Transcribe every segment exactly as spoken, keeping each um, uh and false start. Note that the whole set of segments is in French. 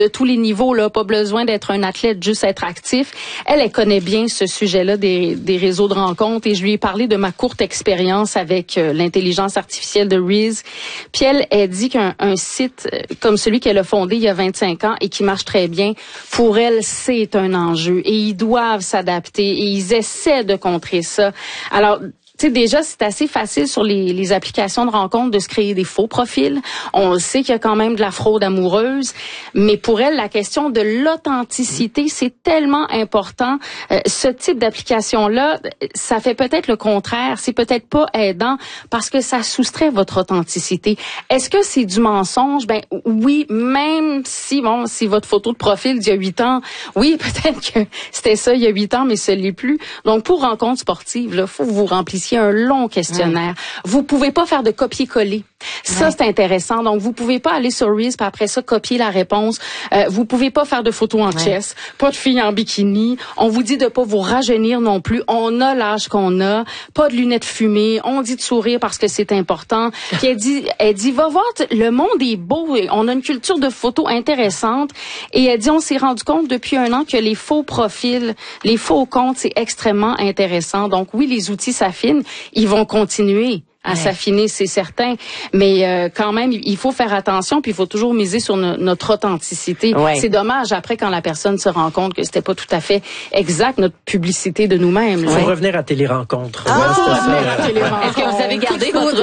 de tous les niveaux, là, pas besoin d'être un athlète, juste être actif. Elle, elle connaît bien ce sujet-là des, des réseaux de rencontres et je lui ai parlé de ma courte expérience avec euh, l'intelligence artificielle de Reeze. Puis elle, elle dit qu'un un site comme celui qu'elle a fondé il y a vingt-cinq ans et qui marche très bien, pour elle, c'est un enjeu et ils doivent s'adapter et ils essaient de contrer ça. Alors, tu sais, déjà, c'est assez facile sur les, les applications de rencontres de se créer des faux profils. On sait qu'il y a quand même de la fraude amoureuse, mais pour elle, la question de l'authenticité, c'est tellement important. Euh, ce type d'application-là, ça fait peut-être le contraire. C'est peut-être pas aidant parce que ça soustrait votre authenticité. Est-ce que c'est du mensonge? Ben oui, même si, bon, si votre photo de profil d'il y a huit ans, oui, peut-être que c'était ça il y a huit ans, mais ce l'est plus. Donc, pour rencontre sportive, là, faut que vous remplissiez un long questionnaire. Ouais. Vous pouvez pas faire de copier-coller. Ça, ouais. c'est intéressant. Donc, vous pouvez pas aller sur Reeze puis après ça, copier la réponse. Euh, vous pouvez pas faire de photos en ouais. chess. Pas de filles en bikini. On vous dit de pas vous rajeunir non plus. On a l'âge qu'on a. Pas de lunettes fumées. On dit de sourire parce que c'est important. Puis elle dit, elle dit, va voir, le monde est beau. On a une culture de photos intéressante. Et elle dit, on s'est rendu compte depuis un an que les faux profils, les faux comptes, c'est extrêmement intéressant. Donc, oui, les outils s'affinent. Ils vont continuer à ouais. s'affiner, c'est certain. Mais euh, quand même, il faut faire attention, puis il faut toujours miser sur no- notre authenticité. Ouais. C'est dommage, après, quand la personne se rend compte que c'était pas tout à fait exact, notre publicité de nous-mêmes. Il faut ouais. revenir à Télérencontre. Ah, ouais, revenir à Télérencontre. Est-ce que vous avez gardé votre...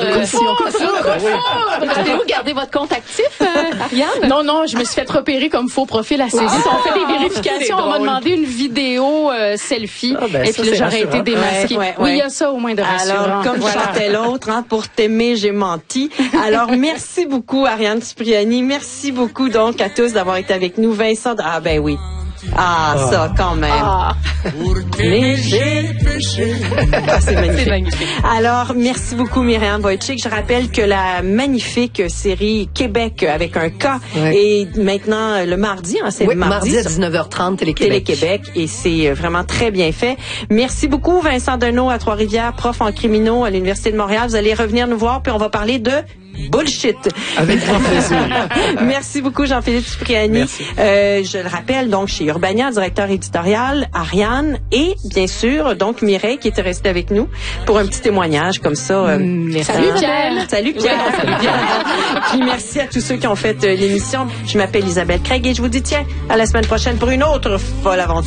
Avez-vous gardé votre compte actif, euh, Ariane? Non, non, je me suis fait repérer comme faux profil assez vite. Ah, on fait des vérifications, on m'a demandé une vidéo euh, selfie, ah, ben, et ça, puis là, j'aurais été démasquée. Ouais, ouais, oui, il ouais. y a ça au moins de rassurant. Alors, comme voilà. chantait l'autre, hein, pour t'aimer, j'ai menti. Alors, merci beaucoup, Ariane Cipriani. Merci beaucoup, donc, à tous d'avoir été avec nous. Vincent, ah ben oui. Ah, oh. ça, quand même. Ah. Léger péché. Ah, c'est magnifique. C'est magnifique. Alors, merci beaucoup, Myriam Wojcik. Je rappelle que la magnifique série Québec avec un K ouais. est maintenant le mardi. Hein, c'est oui, le mardi, mardi à dix-neuf heures trente, Télé-Québec. Télé-Québec. Et c'est vraiment très bien fait. Merci beaucoup, Vincent Deneau à Trois-Rivières, prof en criminaux à l'Université de Montréal. Vous allez revenir nous voir, puis on va parler de bullshit. Avec grand plaisir. Merci beaucoup, Jean-Philippe Cipriani. Euh, je le rappelle, donc, chez Urbania, directeur éditorial, Ariane, et bien sûr, donc, Mireille, qui était restée avec nous pour un petit témoignage comme ça. Euh, mmh, salut, Pierre! Salut, Pierre! Ouais, salut, Pierre! Puis merci à tous ceux qui ont fait euh, l'émission. Je m'appelle Isabelle Craig et je vous dis, tiens, à la semaine prochaine pour une autre folle aventure.